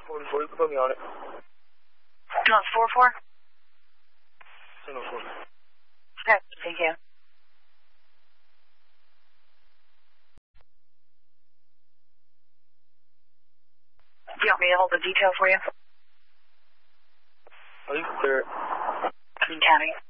44, you can put me on it. No, it's 44? 10-4. Okay, thank you. Do you want me to hold the detail for you? Oh, you can clear it. County.